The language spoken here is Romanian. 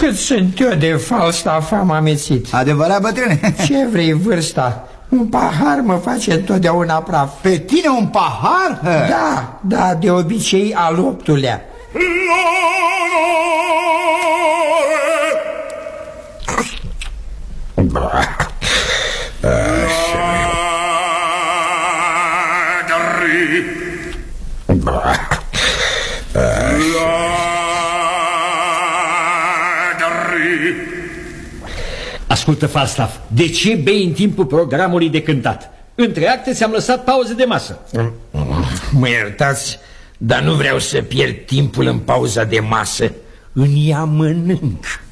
Cât sunt eu de Falstaff am amețit. Adevărat, bătrâne? Ce vrei, vârsta? Un pahar mă face întotdeauna praf. Pe tine un pahar? Da, da, de obicei al 8-lea. Ascultă, Falstaff, de ce bei în timpul programului de cântat? Între acte ți-am lăsat pauze de masă. Mă iertați, dar nu vreau să pierd timpul în pauza de masă. În ea mănânc.